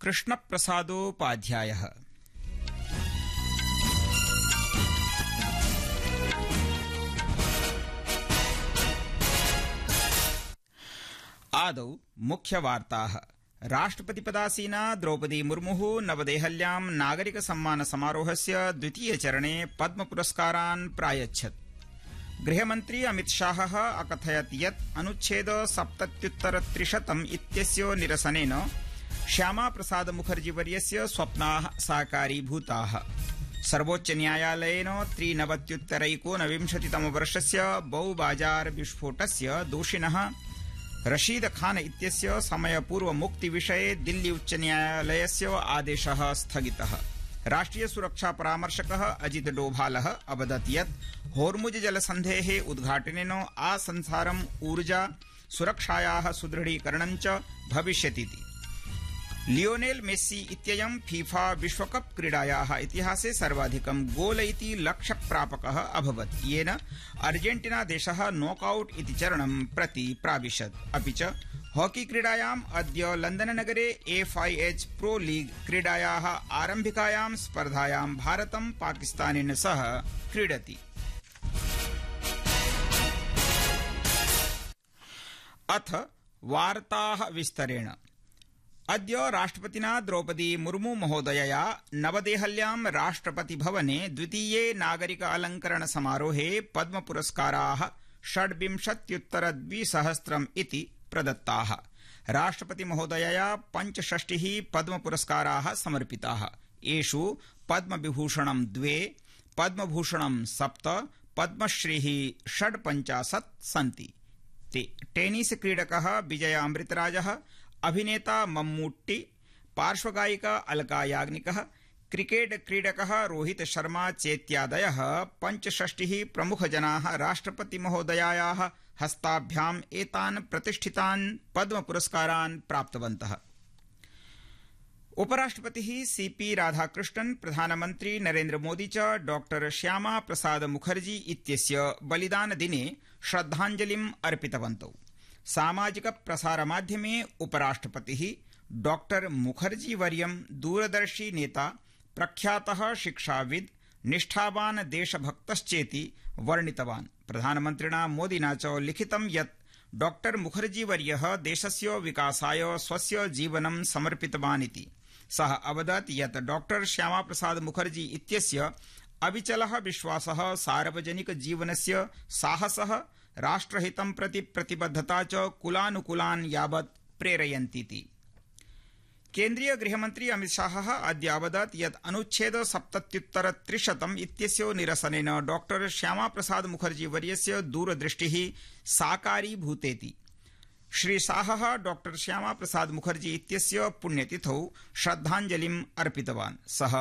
कृष्णप्रसादोपाध्यायः। आदौ मुख्यवार्ताः। राष्ट्रपतिपदासीना द्रौपदी मुर्मुः नवदेहल्यां नागरिक सम्मान समारोहस्य द्वितीयचरणे पद्मपुरस्कारान् प्रायच्छत्। गृहमन्त्री अमितशाहः अकथयत् यत् अनुच्छेद 77 इत्यस्य निरसनेन श्यामाप्रसाद मुखर्जीवर्यस्य स्वप्नाः साकारीभूताः। सर्वोच्चन्यायालयेन 93-एकोनविंशतितमवर्षस्य बौबाजार विस्फोटस्य दोषिणः रशीद खान इत्यस्य समयपूर्वमुक्तिविषये दिल्ली उच्चन्यायालयस्य आदेशः स्थगितः। राष्ट्रिय सुरक्षा परामर्शकः अजित डोभालः अवदत् यत् होर्मुज जलसन्धेः उद्घाटनेन आसंसारम् ऊर्जा सुरक्षायाः सुदृढीकरणं च भविष्यतीति। लियोनेल मेस्सी इत्ययं फीफा विश्वकप क्रीडायाः इतिहासे सर्वाधिकं गोल इति लक्ष्यप्रापकः अभवत्, येन अर्जेन्टिना देशः नॉकआउट इति चरणं प्रति प्राविशत्। अपि च हॉकी क्रीडायाम् अद्य लंदननगरे FIH प्रो लीग क्रीडायाः आरम्भिकायां स्पर्धायां भारतं पाकिस्तानेन सह क्रीडति। अथ वार्ताः विस्तरेण। अद्य राष्ट्रपतिना द्रौपदी मुर्मू महोदयया नवदेहल्यां राष्ट्रपतिभवने द्वितीये नागरिक अलंकरण समारोहे पद्मपुरस्काराः 26,200 इति प्रदत्ताः। राष्ट्रपति महोदयया 65 पद्मपुरस्काराः समर्पिताः। येषु पद्मविभूषणं 2, पद्मभूषणं 7, पद्मश्रीः 56 सन्ति। टेनिस क्रीडकः विजय अमृतराजः, अभिनेता मम्मूट्टी, पार्श्वगायिका अलका याग्निकः, क्रिकेट क्रीडकः रोहित शर्मा चेत्यादयः 65 प्रमुखजनाः राष्ट्रपति महोदयायाः हस्ताभ्याम् एतान् प्रतिष्ठितान् पद्मपुरस्कारान् प्राप्तवन्तः। उपराष्ट्रपतिः CP राधाकृष्णन्, प्रधानमन्त्री नरेन्द्र मोदी च डॉक्टर श्यामा प्रसाद मुखर्जी इत्यस्य बलिदानदिने श्रद्धाञ्जलिम् अर्पितवन्तौ। सामाजिक प्रसारमाध्यमे उपराष्ट्रपतिः डॉक्टर मुखर्जी वर्यं दूरदर्शी नेता, प्रख्यातः शिक्षाविद्, निष्ठावान् देशभक्तश्चेति वर्णितवान्। प्रधानमन्त्रिणा मोदिना च लिखितं यत् डॉक्टर मुखर्जी वर्यः देशस्य विकासाय स्वस्य जीवनं समर्पितवान् इति। सः अवदत् यत् डॉक्टर श्यामाप्रसाद मुखर्जी इत्यस्य अविचलः विश्वासः, सार्वजनिक जीवनस्य साहसः, राष्ट्रहितं प्रति प्रतिबद्धता च कुलानुकुलान् यावत् प्रेरयन्तीति। केन्द्रीय गृहमन्त्री अमितशाहः अद्य अवदत् यत् अनुच्छेद 77 इत्यस्य निरसनेन डॉक्टर श्यामाप्रसाद मुखर्जी वर्यस्य दूरदृष्टिः साकारीभूतेति। श्रीशाहः डॉक्टर श्यामाप्रसाद मुखर्जी इत्यस्य पुण्यतिथौ श्रद्धाञ्जलिम् अर्पितवान्। सः